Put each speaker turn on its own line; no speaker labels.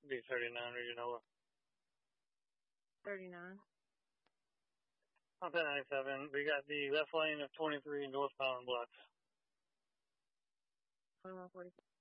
Be 39 Regional.
39.
On 1097, we got the left lane of 23 northbound blocks.
2140.